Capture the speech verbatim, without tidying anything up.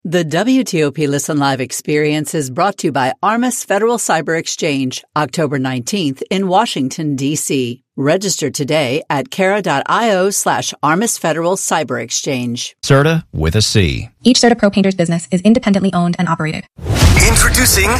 The W T O P Listen Live experience is brought to you by Armis Federal Cyber Exchange, October nineteenth in Washington, D C. Register today at Cara.io slash Armis Federal Cyber Exchange. Serta with a C. Each Serta Pro Painter's business is independently owned and operated. Introducing